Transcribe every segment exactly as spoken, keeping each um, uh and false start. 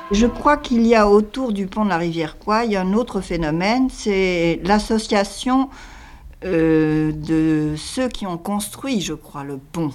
Je crois qu'il y a autour du pont de la rivière Kouai un autre phénomène, c'est l'association euh, de ceux qui ont construit, je crois, le pont.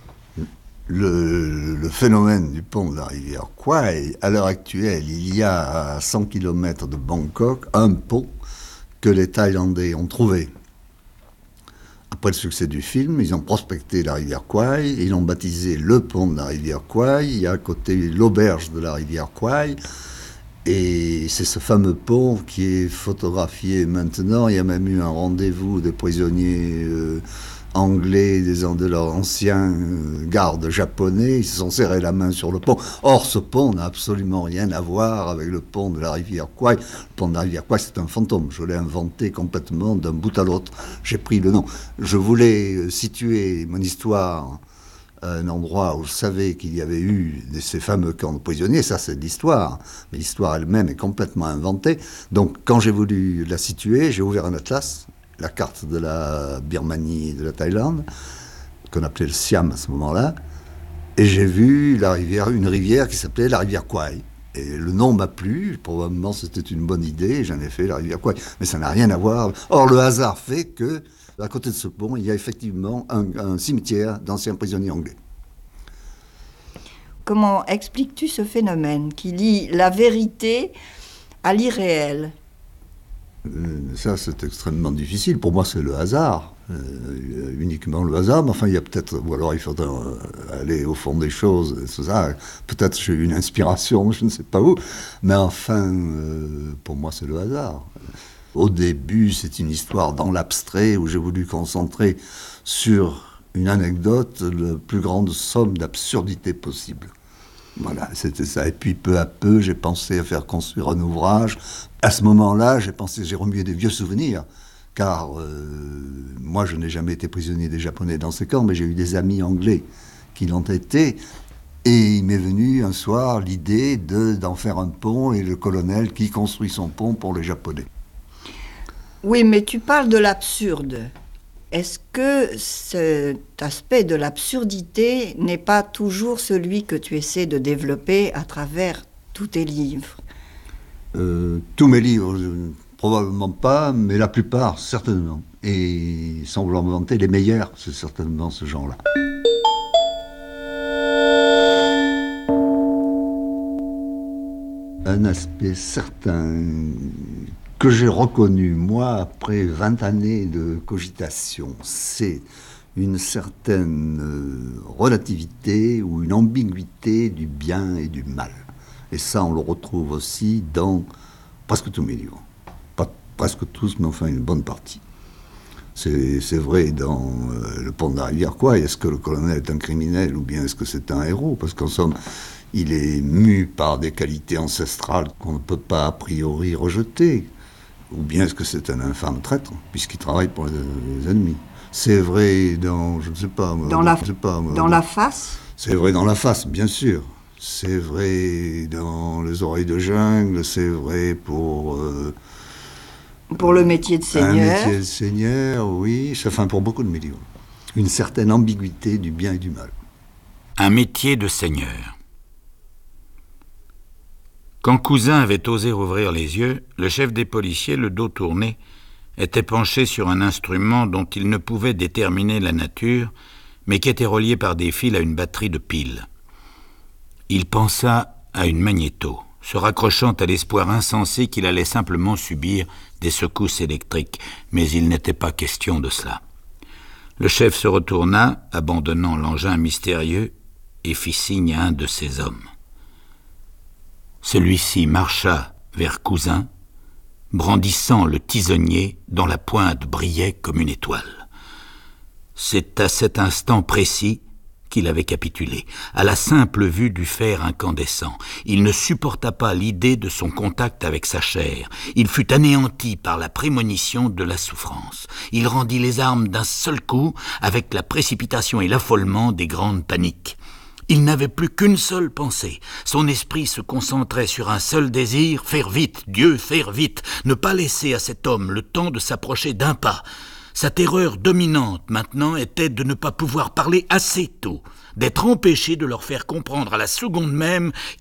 Le, le phénomène du pont de la rivière Kouai, à l'heure actuelle, il y a à cent kilomètres de Bangkok un pont que les Thaïlandais ont trouvé. Après le succès du film, ils ont prospecté la rivière Kouai, ils l'ont baptisé le pont de la rivière Kouai. Il y a à côté l'auberge de la rivière Kouai. Et c'est ce fameux pont qui est photographié maintenant. Il y a même eu un rendez-vous des prisonniers euh, anglais, des, de leurs anciens euh, gardes japonais. Ils se sont serrés la main sur le pont. Or, ce pont n'a absolument rien à voir avec le pont de la rivière Kouai. Le pont de la rivière Kouai, c'est un fantôme. Je l'ai inventé complètement d'un bout à l'autre. J'ai pris le nom. Je voulais situer mon histoire à un endroit où je savais qu'il y avait eu de ces fameux camps de prisonniers. Ça, c'est de l'histoire. Mais l'histoire elle-même est complètement inventée. Donc, quand j'ai voulu la situer, j'ai ouvert un atlas, la carte de la Birmanie et de la Thaïlande, qu'on appelait le Siam à ce moment-là, et j'ai vu la rivière, une rivière qui s'appelait la rivière Kouai. Et le nom m'a plu, probablement c'était une bonne idée, et j'en ai fait la rivière Kouai. Mais ça n'a rien à voir. Or, le hasard fait que, à côté de ce pont, il y a effectivement un, un cimetière d'anciens prisonniers anglais. Comment expliques-tu ce phénomène qui lie la vérité à l'irréel ? Euh, ça, c'est extrêmement difficile. Pour moi, c'est le hasard. Euh, uniquement le hasard. Mais enfin, il y a peut-être... Ou alors, il faudrait euh, aller au fond des choses. Et tout ça. Peut-être j'ai eu une inspiration, je ne sais pas où. Mais enfin, euh, pour moi, c'est le hasard. Au début, c'est une histoire dans l'abstrait où j'ai voulu concentrer sur une anecdote la plus grande somme d'absurdité possible. Voilà, c'était ça. Et puis, peu à peu, j'ai pensé à faire construire un ouvrage. À ce moment-là, j'ai pensé, j'ai remué des vieux souvenirs, car euh, moi, je n'ai jamais été prisonnier des Japonais dans ces camps, mais j'ai eu des amis anglais qui l'ont été. Et il m'est venu un soir l'idée de, d'en faire un pont, et le colonel qui construit son pont pour les Japonais. Oui, mais tu parles de l'absurde. Est-ce que cet aspect de l'absurdité n'est pas toujours celui que tu essaies de développer à travers tous tes livres ? euh, Tous mes livres, probablement pas, mais la plupart, certainement. Et sans vouloir me vanter, les meilleurs, c'est certainement ce genre-là. Un aspect certain que j'ai reconnu, moi, après vingt années de cogitation, c'est une certaine euh, relativité ou une ambiguïté du bien et du mal. Et ça, on le retrouve aussi dans presque tous mes livres. Pas presque tous, mais enfin une bonne partie. C'est, c'est vrai dans euh, Le pont de la rivière Kouai. Est-ce que le colonel est un criminel ou bien est-ce que c'est un héros ? Parce qu'en somme, il est mu par des qualités ancestrales qu'on ne peut pas a priori rejeter. Ou bien est-ce que c'est un infâme traître, puisqu'il travaille pour les, les ennemis. C'est vrai dans, je ne sais pas... Dans, la, je sais pas, dans la face ? C'est vrai dans la face, bien sûr. C'est vrai dans Les oreilles de jungle, c'est vrai pour... Euh, pour le métier de seigneur. Un métier de seigneur, oui. Enfin, pour beaucoup de mes livres. Une certaine ambiguïté du bien et du mal. Un métier de seigneur. Quand Cousin avait osé rouvrir les yeux, le chef des policiers, le dos tourné, était penché sur un instrument dont il ne pouvait déterminer la nature, mais qui était relié par des fils à une batterie de piles. Il pensa à une magnéto, se raccrochant à l'espoir insensé qu'il allait simplement subir des secousses électriques, mais il n'était pas question de cela. Le chef se retourna, abandonnant l'engin mystérieux, et fit signe à un de ses hommes. Celui-ci marcha vers Cousin, brandissant le tisonnier dont la pointe brillait comme une étoile. C'est à cet instant précis qu'il avait capitulé, à la simple vue du fer incandescent. Il ne supporta pas l'idée de son contact avec sa chair. Il fut anéanti par la prémonition de la souffrance. Il rendit les armes d'un seul coup, avec la précipitation et l'affolement des grandes paniques. Il n'avait plus qu'une seule pensée. Son esprit se concentrait sur un seul désir, faire vite, Dieu, faire vite, ne pas laisser à cet homme le temps de s'approcher d'un pas. Sa terreur dominante maintenant était de ne pas pouvoir parler assez tôt, d'être empêché de leur faire comprendre à la seconde même